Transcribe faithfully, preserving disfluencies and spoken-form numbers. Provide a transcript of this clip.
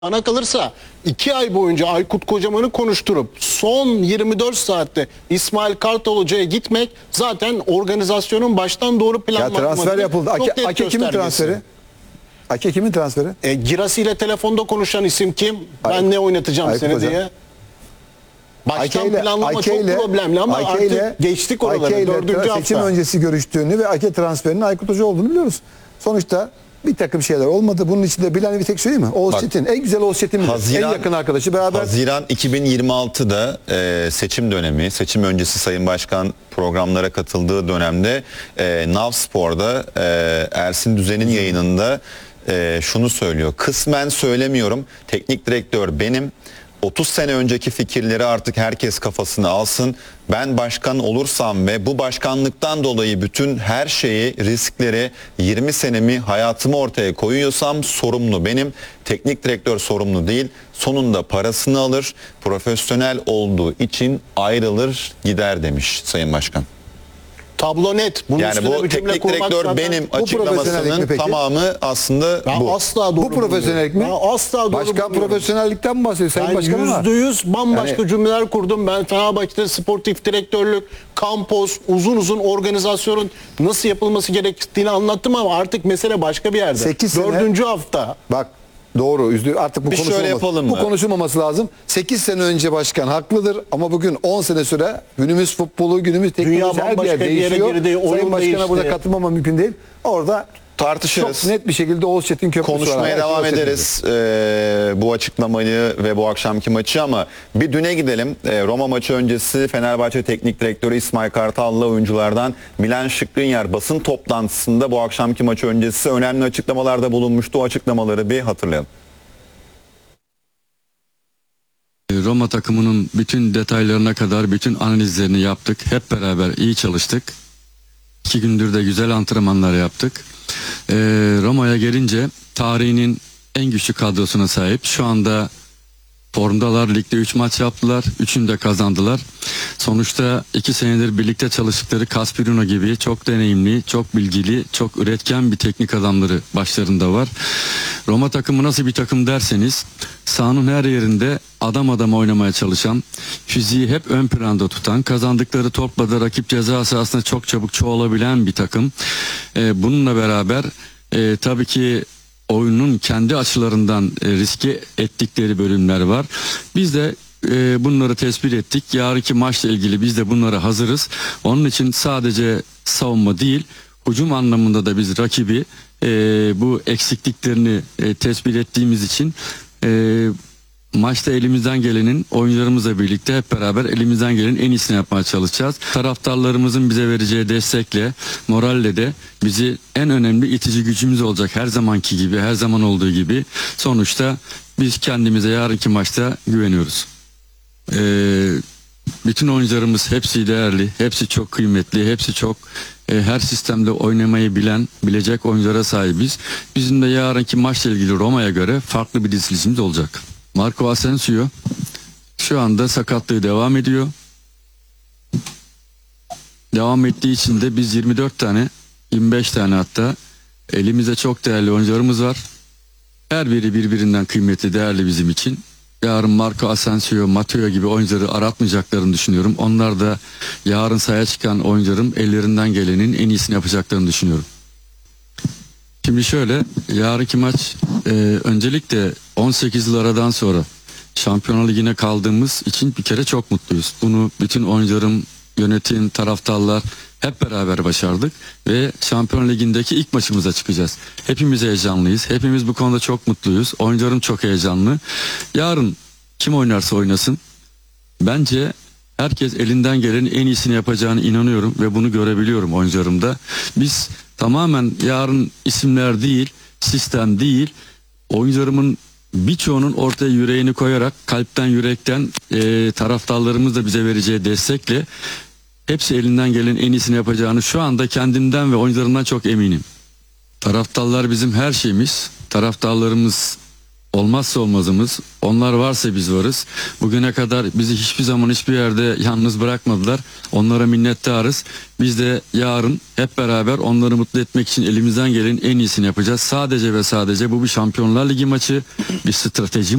Bana kalırsa iki ay boyunca Aykut Kocaman'ı konuşturup son yirmi dört saatte İsmail Kartal Hoca'ya gitmek zaten organizasyonun baştan doğru Ya planlanmadığını transfer yapıldı. çok Ake, net Ake kimin göstergesi. transferi? Ake kimin transferi? E, Girasi ile telefonda konuşan isim kim? Ben Aykut- ne oynatacağım Aykut seni Hoca. diye. Baştan Ake ile- planlama Ake çok ile- problemli ama Ake artık ile- geçtik oraları. Ake ile Dördüncü seçim hafta. öncesi görüştüğünü ve Ake transferinin Aykut Hoca olduğunu biliyoruz. Sonuçta bir takım şeyler olmadı. Bunun içinde bilen bir tek söyleyeyim mi? Oğuz Bak, Çetin. En güzel Oğuz Çetin bilir. En yakın arkadaşı beraber. Haziran iki bin yirmi altıda e, seçim dönemi, seçim öncesi Sayın Başkan programlara katıldığı dönemde e, Nav Spor'da e, Ersin Düzen'in yayınında e, şunu söylüyor. Kısmen söylemiyorum. Teknik direktör benim. otuz sene önceki fikirleri artık herkes kafasına alsın. Ben başkan olursam ve bu başkanlıktan dolayı bütün her şeyi, riskleri, yirmi senemi, hayatımı ortaya koyuyorsam sorumlu benim. Teknik direktör sorumlu değil. Sonunda parasını alır. Profesyonel olduğu için ayrılır gider demiş Sayın Başkan. Tablo net. Bunun Yani üstüne bu bir cümle teknik kurmak direktör zaten- benim profesyonellik mi açıklamasının peki? tamamı aslında Ben bu. asla doğru Bu profesyonellik mi? bulmuyorum. Ben asla doğru Başkan bulmuyorum. profesyonellikten mi bahsediyor Sayın Ben Başkan ama? yüzde yüz bambaşka Yani- cümleler kurdum. Ben Fenerbahçe'de sportif direktörlük, kampos, uzun uzun organizasyonun nasıl yapılması gerektiğini anlattım ama artık mesele başka bir yerde. Sekiz sene- Dördüncü hafta. Bak doğru. yüzde- Artık bu Bir şöyle konuşulmaması. yapalım Bu mı? konuşulmaması lazım. sekiz sene önce başkan haklıdır ama bugün on sene süre günümüz futbolu, günümüz teknolojisi her bambaşka yer bir yere değişiyor. girdi, oyun Sayın Başkan'a değişti. burada katılmama mümkün değil. Orada Tartışırız. çok net bir şekilde Oğuz Çetin köprüsü var. Konuşmaya Belki devam Oğuz Çetin'dir. ederiz e, bu açıklamayı ve bu akşamki maçı ama bir düne gidelim. E, Roma maçı öncesi Fenerbahçe Teknik Direktörü İsmail Kartal'la oyunculardan Milan Skriniar basın toplantısında bu akşamki maçı öncesi önemli açıklamalarda bulunmuştu. O açıklamaları bir hatırlayalım. Roma takımının bütün detaylarına kadar bütün analizlerini yaptık. Hep beraber iyi çalıştık. İki gündür de güzel antrenmanlar yaptık. Ee, Roma'ya gelince tarihinin en güçlü kadrosuna sahip. Şu anda formdalar. Ligde üç maç yaptılar. Üçünü de kazandılar. Sonuçta iki senedir birlikte çalıştıkları Caspirino gibi çok deneyimli, çok bilgili, çok üretken bir teknik adamları başlarında var. Roma takımı nasıl bir takım derseniz sahanın her yerinde adam adam oynamaya çalışan, fiziği hep ön planda tutan, kazandıkları topla da rakip ceza sahasında çok çabuk çoğalabilen bir takım. Ee, bununla beraber e, tabii ki oyunun kendi açılarından e, riske ettikleri bölümler var. Biz de e, bunları tespit ettik. Yarınki maçla ilgili biz de bunlara hazırız. Onun için sadece savunma değil, hücum anlamında da biz rakibi e, bu eksikliklerini e, tespit ettiğimiz için e, maçta elimizden gelenin oyuncularımızla birlikte hep beraber elimizden gelenin en iyisini yapmaya çalışacağız. Taraftarlarımızın bize vereceği destekle, moralle de bizi en önemli itici gücümüz olacak her zamanki gibi, her zaman olduğu gibi. Sonuçta biz kendimize yarınki maçta güveniyoruz. Ee, bütün oyuncularımız hepsi değerli, hepsi çok kıymetli, hepsi çok e, her sistemde oynamayı bilen, bilecek oyunculara sahibiz. Bizim de yarınki maçla ilgili Roma'ya göre farklı bir dizilişimiz olacak. Marco Asensio şu anda sakatlığı devam ediyor. Devam ettiği için de biz yirmi dört tane, yirmi beş tane hatta elimizde çok değerli oyuncularımız var. Her biri birbirinden kıymetli, değerli bizim için. Yarın Marco Asensio, Matteo gibi oyuncuları aratmayacaklarını düşünüyorum. Onlar da yarın sahaya çıkan oyuncularım ellerinden gelenin en iyisini yapacaklarını düşünüyorum. Şimdi şöyle, yarınki maç e, öncelikle on sekiz yıl aradan sonra Şampiyonlar Ligi'ne kaldığımız için bir kere çok mutluyuz. Bunu bütün oyuncularım, yönetim, taraftarlar hep beraber başardık ve Şampiyonlar Ligi'ndeki ilk maçımıza çıkacağız. Hepimiz heyecanlıyız. Hepimiz bu konuda çok mutluyuz. Oyuncularım çok heyecanlı. Yarın kim oynarsa oynasın bence herkes elinden gelenin en iyisini yapacağını inanıyorum ve bunu görebiliyorum oyuncularımda. Biz tamamen yarın isimler değil, sistem değil, oyuncularımın birçoğunun ortaya yüreğini koyarak kalpten yürekten e, taraftarlarımız da bize vereceği destekle hepsi elinden gelen en iyisini yapacağını şu anda kendimden ve oyuncularımdan çok eminim. Taraftarlar bizim her şeyimiz. Taraftarlarımız olmazsa olmazımız. Onlar varsa biz varız. Bugüne kadar bizi hiçbir zaman hiçbir yerde yalnız bırakmadılar. Onlara minnettarız. Biz de yarın hep beraber onları mutlu etmek için elimizden gelenin en iyisini yapacağız. Sadece ve sadece bu bir Şampiyonlar Ligi maçı, bir strateji